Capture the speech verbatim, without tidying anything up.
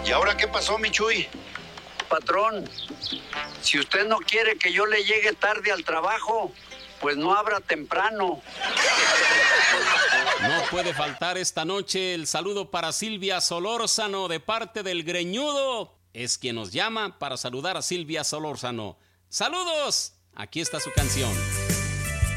¿Y ahora qué pasó, mi Chuy? Patrón, si usted no quiere que yo le llegue tarde al trabajo, pues no abra temprano. No puede faltar esta noche el saludo para Silvia Solórzano de parte del Greñudo. Es quien nos llama para saludar a Silvia Solórzano. ¡Saludos! Aquí está su canción.